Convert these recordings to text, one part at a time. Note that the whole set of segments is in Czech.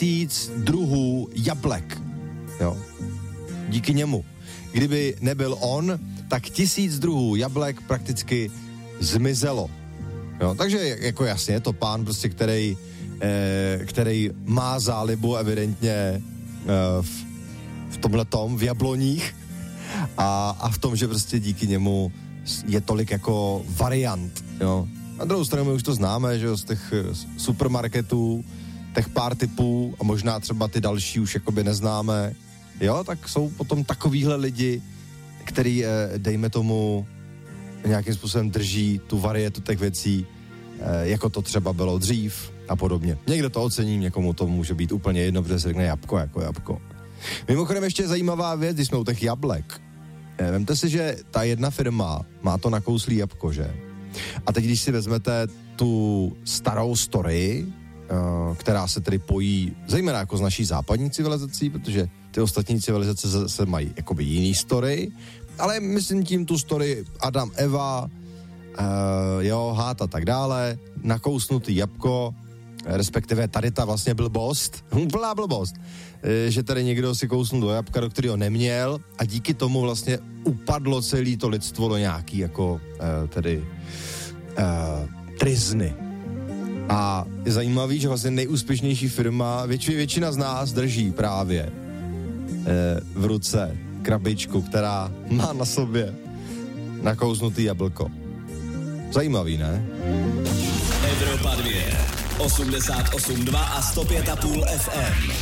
1000 druhů jablek. Jo. Díky němu. Kdyby nebyl on, tak 1000 druhů jablek prakticky zmizelo. Jo. Takže jako jasně, je to pán prostě, který má zálibu evidentně v tomhletom, v jabloních a v tom, že prostě díky němu je tolik jako variant, jo. Na druhou stranu my už to známe, že jo, z těch supermarketů, těch pár typů a možná třeba ty další už jakoby neznáme, jo, tak jsou potom takovýhle lidi, který, dejme tomu, nějakým způsobem drží tu varietu těch věcí, jako to třeba bylo dřív a podobně. Někdo to ocení, někomu to může být úplně jedno, protože se řekne jabko jako jabko. Mimochodem ještě zajímavá věc, když jsme u těch jablek. Vemte si, že ta jedna firma má to nakouslý jabko, že? A teď, když si vezmete tu starou story, která se tedy pojí zejména jako s naší západní civilizací, protože ty ostatní civilizace se mají jakoby jiný story, ale myslím tím tu story Adam, Eva, Hád a tak dále, nakousnutý jabko, respektive tady ta vlastně blbost, úplná blbost, že tady někdo si kousnul do jabka, do kterého neměl a díky tomu vlastně upadlo celé to lidstvo do nějaký jako tryzny. A je zajímavý, že vlastně nejúspěšnější firma, většina z nás drží právě v ruce krabičku, která má na sobě nakousnutý jablko. Zajímavý, ne? Evropa 2, 88,2 a 105,5 FM.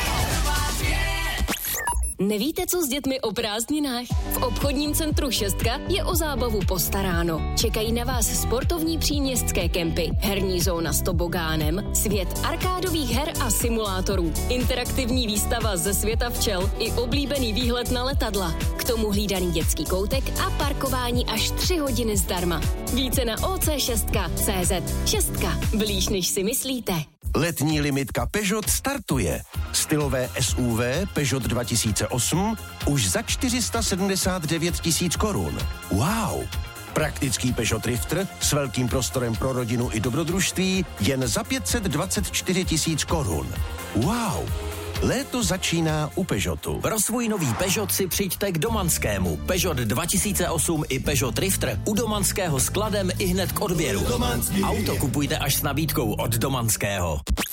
Nevíte, co s dětmi o prázdninách? V obchodním centru Šestka je o zábavu postaráno. Čekají na vás sportovní příměstské kempy, herní zóna s tobogánem, svět arkádových her a simulátorů, interaktivní výstava ze světa včel i oblíbený výhled na letadla. K tomu hlídaný dětský koutek a parkování až 3 hodiny zdarma. Více na oc6.cz. Šestka. Blíž, než si myslíte. Letní limitka Peugeot startuje. Stylové SUV Peugeot 2008 už za 479 000 korun. Wow! Praktický Peugeot Drifter s velkým prostorem pro rodinu i dobrodružství jen za 524 000 korun. Wow! Léto začíná u Peugeotu. Pro svůj nový Peugeot si přijďte k Domanskému. Peugeot 2008 i Peugeot Drifter u Domanského skladem i hned k odběru. Auto kupujte až s nabídkou od Domanského.